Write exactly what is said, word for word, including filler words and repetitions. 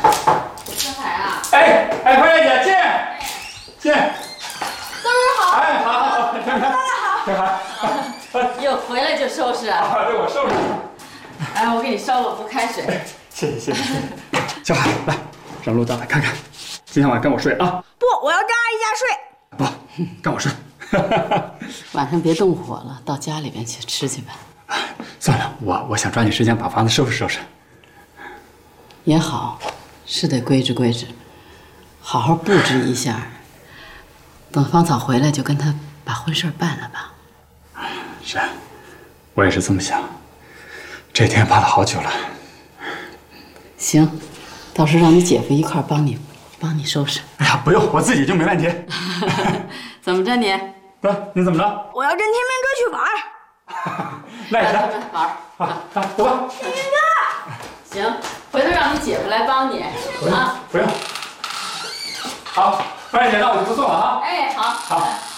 小海啊！ 哎哎，快点姐，进进。 都是好。 哎，好好好，小海，小海。 又回来就收拾啊？ 啊，对，我收拾。 哎，我给你烧了壶开水。 谢谢谢谢谢谢。小海，来，让陆导来看看，今天晚上跟我睡啊。 不，我要跟阿姨家睡。 不，跟我睡。 晚上别动火了，到家里边去吃去吧。 算了，我我想抓紧时间把房子收拾收拾。 也好，是得规制规制，好好布置一下。等芳草回来，就跟他把婚事办了吧。 是，我也是这么想。这天盼了好久了。 行，到时候让你姐夫一块帮你帮你收拾。 哎呀，不用，我自己就没问题。 怎么着你？ 不是你怎么着？ 我要跟天明哥去玩儿。 那也行， 玩儿。 好，好，走吧。 天明哥。 行，回头让你姐夫来帮你啊。 不用。好，范姐，那我就不送了啊。 哎，好。 好。